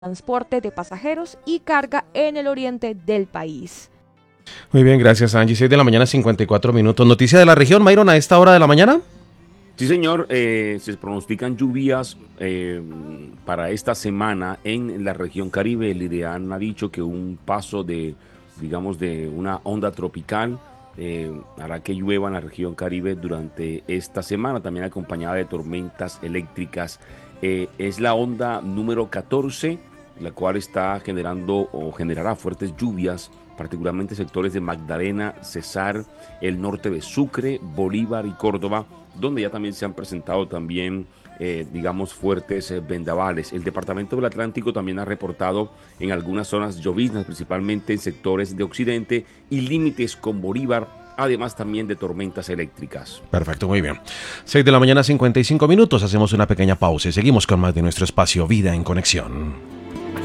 transporte de pasajeros y carga en el oriente del país. Muy bien, gracias Angie. 6 de la mañana, 54 minutos. Noticia de la región, Myron, a esta hora de la mañana. Sí, señor, se pronostican lluvias para esta semana en la región Caribe. El IDEAN ha dicho que un paso de, digamos, de una onda tropical hará que llueva en la región Caribe durante esta semana, también acompañada de tormentas eléctricas. Es la onda número 14, la cual está generando o generará fuertes lluvias, particularmente sectores de Magdalena, Cesar, el norte de Sucre, Bolívar y Córdoba, donde ya también se han presentado también, digamos, fuertes vendavales. El Departamento del Atlántico también ha reportado en algunas zonas lloviznas, principalmente en sectores de Occidente y límites con Bolívar, además también de tormentas eléctricas. Perfecto, muy bien. 6 de la mañana, 55 minutos. Hacemos una pequeña pausa y seguimos con más de nuestro espacio Vida en Conexión.